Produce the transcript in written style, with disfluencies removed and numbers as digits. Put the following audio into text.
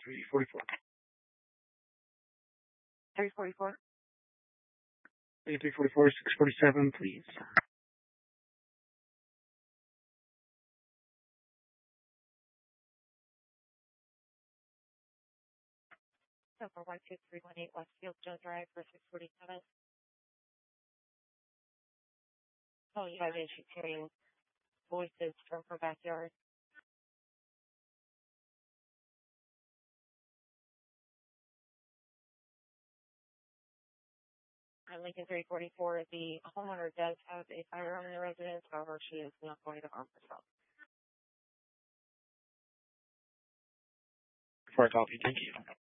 344. 344. 344, 647, please. So for 12318 Westfield Joe Drive for 647. Oh, you have issues hearing voices from her backyard. On Lincoln 344, the homeowner does have a firearm in the residence, however, she is not going to harm herself. For a copy, thank you.